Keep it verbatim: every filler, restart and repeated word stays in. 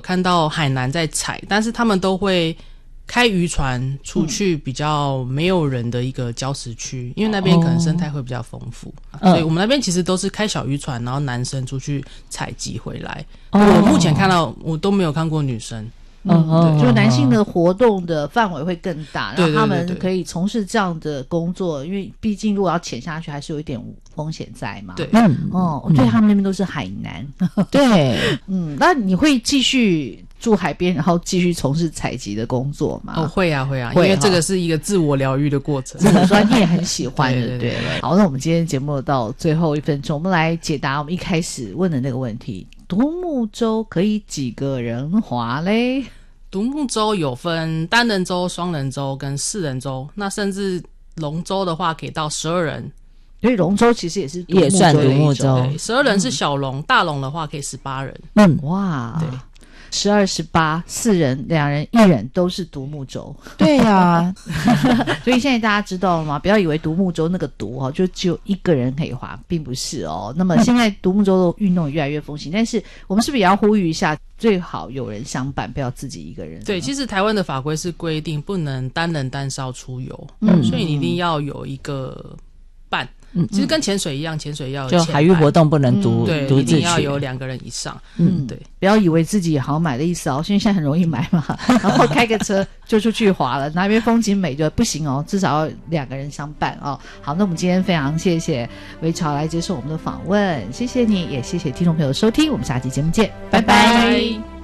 看到海南在采，但是他们都会开渔船出去比较没有人的一个礁石区，因为那边可能生态会比较丰富、哦、所以我们那边其实都是开小渔船，然后男生出去采集回来、哦、我目前看到我都没有看过女生。 嗯，就男性的活动的范围会更大，然后他们可以从事这样的工作，因为毕竟如果要潜下去还是有一点风险在嘛。 对， 嗯，哦，对、嗯、他们那边都是海南。 对， 嗯，那你会继续住海边，然后继续从事采集的工作吗？ 哦，会啊，会啊，因为这个是一个自我疗愈的过程。 这个专业很喜欢的，对, 对, 对, 对, 对。 好，那我们今天节目到最后一分钟，我们来解答我们一开始问的那个问题：独木舟可以几个人划嘞？ 独木舟有分单人舟、双人舟跟四人舟，那甚至龙舟的话可以到十二人。 所以龙舟其实也是也算独木舟， 对，十二人是小龙、嗯，大龙的话可以十八人。 嗯，哇，对，十二、十八，四人、两人、一人都是独木舟。 对啊， 所以现在大家知道了吗？不要以为独木舟那个独哦，就只有一个人可以划，并不是哦。那么现在独木舟的运动越来越风行，但是我们是不是也要呼吁一下？最好有人相伴，不要自己一个人。 对，其实台湾的法规是规定不能单人单艘出游，嗯，所以你一定要有一个伴。嗯，其实跟潜水一样，潜水要有就海域活动不能独、 嗯、对，一定要有两个人以上。嗯，对， 不要以为自己好买的意思哦，因为现在很容易买嘛，然后开个车就出去滑了，哪边风景美就不行哦，至少要两个人相伴哦。好，那我们今天非常谢谢维潮来接受我们的访问，谢谢你，也谢谢听众朋友收听，我们下期节目见，拜拜。 拜拜。